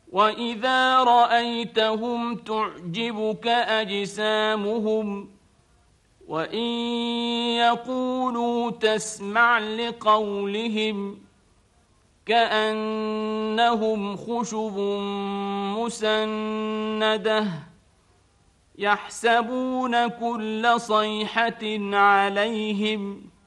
وإذا رأيتهم تعجبك أجسامهم وإن يقولوا تسمع لقولهم كأنهم خشب مسندة يحسبون كل صيحة عليهم